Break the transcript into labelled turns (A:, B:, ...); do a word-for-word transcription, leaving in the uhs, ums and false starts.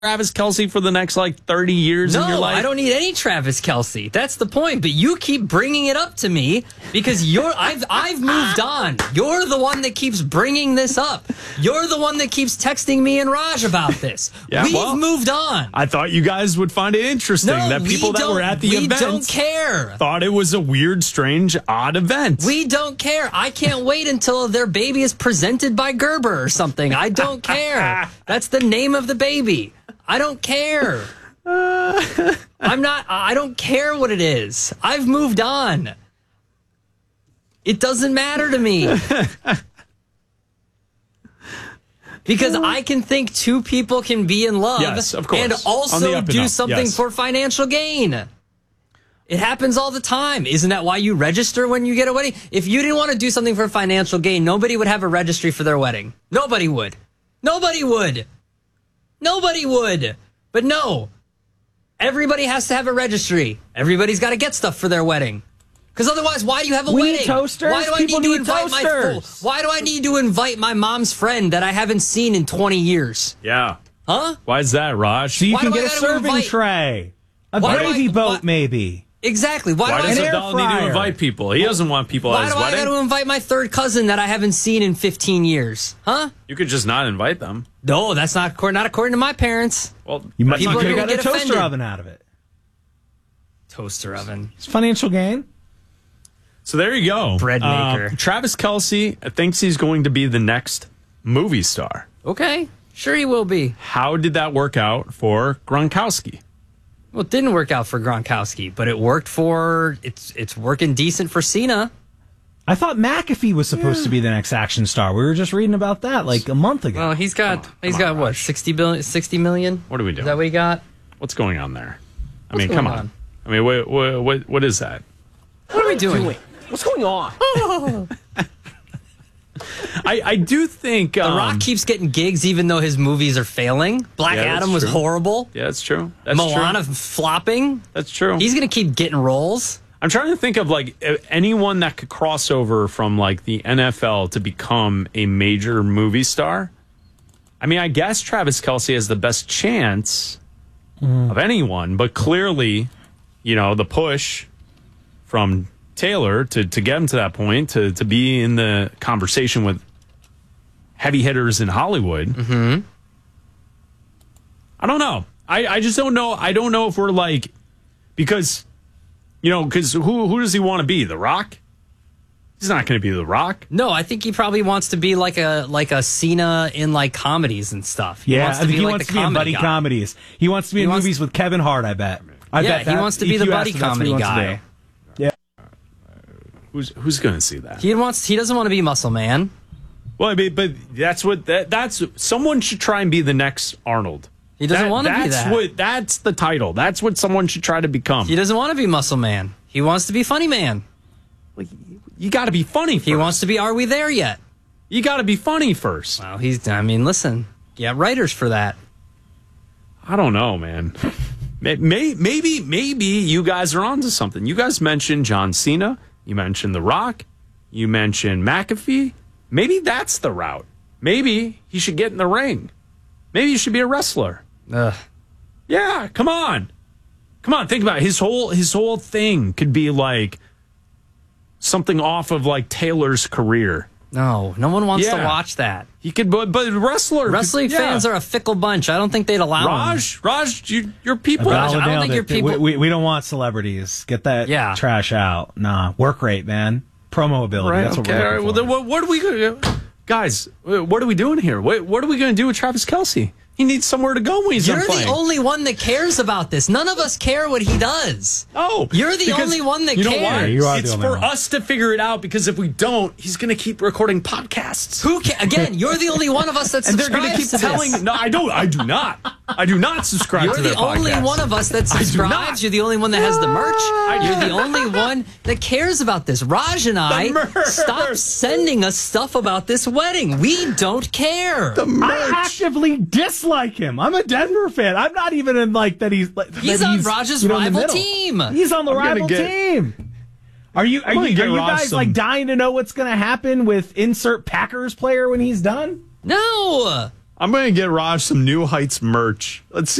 A: Travis Kelce for the next like thirty years
B: no,
A: in your life?
B: I don't need any Travis Kelce. That's the point. But you keep bringing it up to me because you're. I've I've moved on. You're the one that keeps bringing this up. You're the one that keeps texting me and Raj about this.
A: Yeah,
B: We've
A: well,
B: moved on.
A: I thought you guys would find it interesting
B: no,
A: that people
B: we
A: that were at the
B: we
A: event
B: don't care.
A: thought it was a weird, strange, odd event.
B: We don't care. I can't wait until their baby is presented by Gerber or something. I don't care. That's the name of the baby. I don't care. I'm not, I don't care what it is. I've moved on. It doesn't matter to me. Because I can think two people can be in love
A: yes, of course.
B: and also
A: and
B: do
A: up,
B: something
A: yes.
B: for financial gain. It happens all the time. Isn't that why you register when you get a wedding? If you didn't want to do something for financial gain, nobody would have a registry for their wedding. Nobody would. Nobody would. Nobody would. But no. Everybody has to have a registry. Everybody's got to get stuff for their wedding. Because otherwise, why do you have a
C: we
B: wedding?
C: Need toasters.
B: Why do I
C: People
B: need to
C: need
B: invite
C: toasters.
B: my Why do I need to invite my mom's friend that I haven't seen in twenty years?
A: Yeah.
B: Huh?
A: Why is that, Raj?
C: So you
B: Why
C: can
B: do I
C: get a
B: gotta
C: serving
B: invite-
C: tray. A
B: Why do
C: gravy
B: I-
C: boat,
B: why-
C: maybe.
B: Exactly. Why,
A: Why
B: do
A: does
B: I
C: An air
A: Adele need to
C: fryer.
A: invite people? He doesn't want people at
B: Why
A: his
B: do I
A: wedding.
B: got to invite my third cousin that I haven't seen in fifteen years? Huh?
A: You could just not invite them.
B: No, that's not according, not according to my parents.
A: Well,
C: You might
A: that's
B: People
A: not
B: are
C: you
A: good.
B: gonna
C: got a
B: get
C: toaster
B: offended.
C: oven out of it.
B: Toaster oven.
C: It's financial gain.
A: So there you go.
B: Bread
A: Uh,
B: maker.
A: Travis Kelce thinks he's going to be the next movie star.
B: Okay. Sure he will be.
A: How did that work out for Gronkowski?
B: Well, it didn't work out for Gronkowski, but it worked for, it's it's working decent for Cena.
C: I thought McAfee was supposed to be the next action star. We were just reading about that like a month ago.
B: Well, he's got,
A: Come on,
B: he's
A: come
B: got
A: on,
B: what,
A: Raj.
B: sixty billion, sixty million?
A: What are we doing?
B: Is that what he got?
A: What's going on there? I
B: What's
A: mean,
B: going
A: come on.
B: on?
A: I mean, what, what, what, what is that?
B: What are we doing?
D: What's going on?
A: I, I do think
B: The
A: um,
B: Rock keeps getting gigs even though his movies are failing. Black
A: Yeah, that's
B: Adam was
A: true.
B: horrible.
A: Yeah, that's true. That's
B: Moana
A: true.
B: flopping.
A: That's true.
B: He's going to keep getting roles.
A: I'm trying to think of like uh, anyone that could cross over from like the N F L to become a major movie star. I mean, I guess Travis Kelce has the best chance
B: Mm.
A: of anyone, but clearly, you know, the push from Taylor to, to get him to that point, to, to be in the conversation with heavy hitters in Hollywood.
B: Mm-hmm.
A: I don't know. I, I just don't know. I don't know if we're like, because, you know, because who, who does he want to be? The Rock? He's not going to be The Rock.
B: No, I think he probably wants to be like a like a Cena in like comedies and stuff. He
C: yeah,
B: wants
C: I
B: to
C: think
B: be
C: he
B: like
C: wants
B: the
C: to be in
B: comedy
C: buddy
B: guy.
C: comedies. He wants to be
B: He
C: in
B: wants-
C: movies with Kevin Hart, I bet. I
B: Yeah,
C: bet
B: he
C: that-
B: wants to be
C: if
B: the
C: you
B: buddy
C: asked him, that's what he
B: comedy
C: wants to
B: guy.
C: do.
A: Who's who's going to see that?
B: He wants. He doesn't want to be Muscle Man.
A: Well, I mean, but that's what that that's someone should try and be the next Arnold.
B: He doesn't
A: That-
B: want to be
A: that's
B: that.
A: What that's the title. That's what someone should try to become.
B: He doesn't want to be Muscle Man. He wants to be Funny Man.
A: You got to be funny first.
B: He wants to be Are We There Yet?
A: You got to be funny first.
B: Well, he's. I mean, listen. Yeah, writers for that.
A: I don't know, man. May- may- Maybe, maybe you guys are onto something. You guys mentioned John Cena. You mentioned The Rock. You mentioned McAfee. Maybe that's the route. Maybe he should get in the ring. Maybe he should be a wrestler.
B: Ugh.
A: Yeah, come on. Come on, think about it. His whole his whole thing could be like something off of like Taylor's career.
B: No, no one wants
A: Yeah.
B: to watch that.
A: He could, but, but wrestler.
B: Wrestling
A: yeah.
B: fans are a fickle bunch. I don't think they'd allow him.
A: Raj, Raj, you, your people.
B: Raj, I don't
C: nailed
B: think
C: it.
B: your people-
C: We, we, we don't want celebrities. Get that
B: Yeah.
C: trash out. Nah, work rate, man. Promo ability.
A: Right,
C: That's
A: okay,
C: what
A: all
C: we're
A: right.
C: looking
A: Well,
C: for.
A: then what, what are we going to guys? What are we doing here? What, what are we going to do with Travis Kelce? He needs somewhere to go when he's
B: You're
A: done playing.
B: the only one that cares about this. None of us care what he does.
A: Oh,
B: You're the
A: because
B: only one that
A: you know
B: cares.
A: why?
C: Yeah, you are the
A: It's
C: only
A: for
C: one.
A: us to figure it out, because if we don't, he's going to keep recording podcasts.
B: Who ca- again? You're the only one of us that
A: And they're
B: subscribes
A: going to keep
B: to this.
A: telling. No, I don't. I do not. I do not subscribe
B: You're
A: to their
B: the only
A: podcasts.
B: one of us that
A: I do
B: subscribes.
A: not.
B: You're the only one that has the merch.
A: do
B: You're the
A: not.
B: only one that cares about this. Raj and I
A: merch.
B: stop sending us stuff about this wedding. We don't care.
C: I actively dislike him. I'm a Denver fan. I'm not even in like that. He's like,
B: He's
C: that
B: on
C: he's,
B: Raj's
C: you know, in the
B: rival
C: middle.
B: team.
C: He's on the
A: I'm gonna
C: rival
A: get-
C: team. Are you are
A: I'm gonna
C: you,
A: get
C: are you
A: Raj
C: guys
A: some-
C: like dying to know what's going to happen with insert Packers player when he's done?
B: No.
A: I'm going to get Raj some New Heights merch. Let's see.